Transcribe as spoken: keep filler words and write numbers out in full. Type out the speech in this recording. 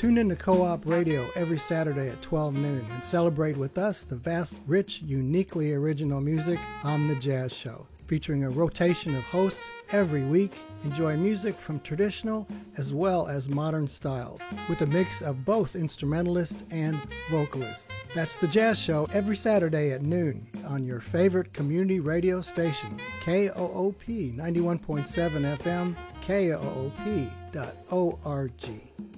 Tune in to Co-op Radio every Saturday at twelve noon and celebrate with us the vast, rich, uniquely original music on The Jazz Show. Featuring a rotation of hosts every week, enjoy music from traditional as well as modern styles, with a mix of both instrumentalist and vocalist. That's The Jazz Show every Saturday at noon on your favorite community radio station, K O O P ninety-one point seven F M, K O O P dot org.